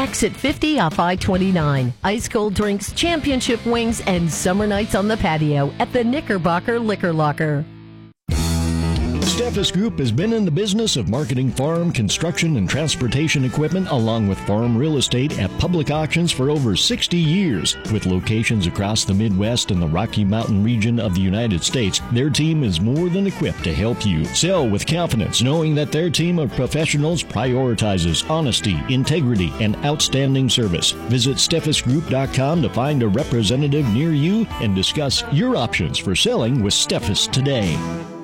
Exit 50 off I-29. Ice cold drinks, championship wings, and summer nights on the patio at the Knickerbocker Liquor Locker. Steffes Group has been in the business of marketing farm, construction, and transportation equipment along with farm real estate at public auctions for over 60 years. With locations across the Midwest and the Rocky Mountain region of the United States, their team is more than equipped to help you sell with confidence, knowing that their team of professionals prioritizes honesty, integrity, and outstanding service. Visit SteffesGroup.com to find a representative near you and discuss your options for selling with Steffes today.